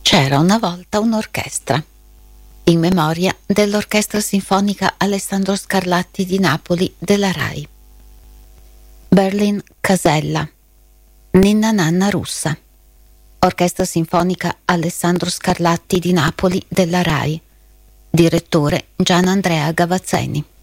C'era una volta un'orchestra, in memoria dell'Orchestra Sinfonica Alessandro Scarlatti di Napoli della RAI. Berlin Casella, Ninna Nanna Russa. Orchestra Sinfonica Alessandro Scarlatti di Napoli della RAI. Direttore Gian Andrea Gavazzeni.